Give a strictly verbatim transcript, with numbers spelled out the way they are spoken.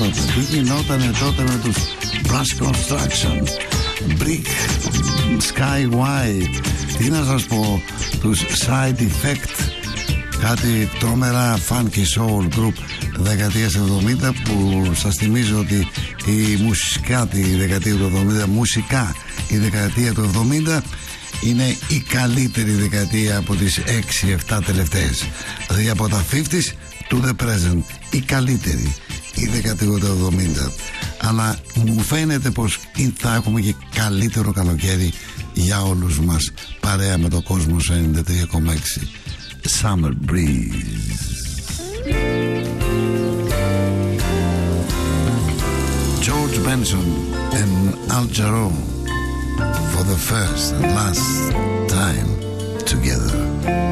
τότε. Τι γινότανε τότε με τους Brass Construction, Brick, Sky White, τι να σας πω, τους Side Effect, κάτι τρομερά funky soul group δεκαετίας εβδομήντα, που σας θυμίζω ότι η μουσικά τη δεκαετία του εβδομήντα, μουσικά η δεκαετία του εβδομήντα είναι η καλύτερη δεκαετία από τις έξι εφτά τελευταίες, δηλαδή από τα πενήντα to the present, η καλύτερη η δεκαετία του εβδομήντα. Αλλά μου φαίνεται πως θα έχουμε και καλύτερο καλοκαίρι για όλους μας, παρέα με το Κόσμος ενενήντα τρία κόμμα έξι. Summer Breeze. George Benson and Al Jarreau for the first and last time together.